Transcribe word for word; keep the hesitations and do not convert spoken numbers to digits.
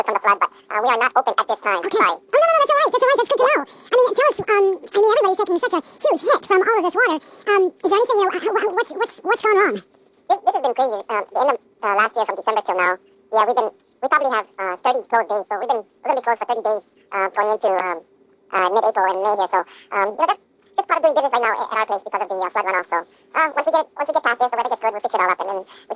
from the flood, but uh, we are not open at this time. Okay. Sorry. Oh, no, no, no, that's all right. That's all right. That's good to know. I mean, tell us, um, I mean, everybody's taking such a huge hit from all of this water. Um, is there anything, you know, how, how- what's, what's, what's gone wrong? This, this has been crazy. Um, the end of uh, last year from December till now, yeah, we've been, we probably have uh, thirty closed days, so we've been, we're going to be closed for thirty days uh, going into um, uh, mid-April and May here, so, um, you know, that's just part of doing business right now at our place because of the uh, flood runoff, so uh, once we get once we get past this, the weather gets good, we'll fix it all up, and then we